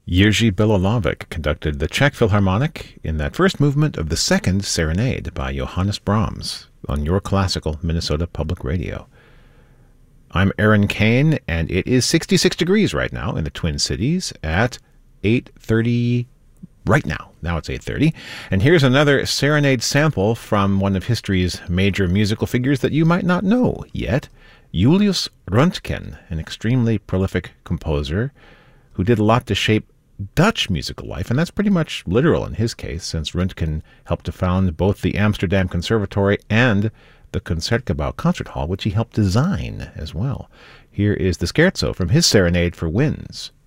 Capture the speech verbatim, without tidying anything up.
Jerzy Bilowovic conducted the Czech Philharmonic in that first movement of the Second Serenade by Johannes Brahms on your classical Minnesota Public Radio. I'm Aaron Kane, and it is sixty-six degrees right now in the Twin Cities at eight thirty right now. Now it's eight thirty. And here's another Serenade sample from one of history's major musical figures that you might not know yet, Julius Röntgen, an extremely prolific composer who did a lot to shape Dutch musical life, and that's pretty much literal in his case, since Röntgen helped to found both the Amsterdam Conservatory and the Concertgebouw Concert Hall, which he helped design as well. Here is the scherzo from his Serenade for Winds.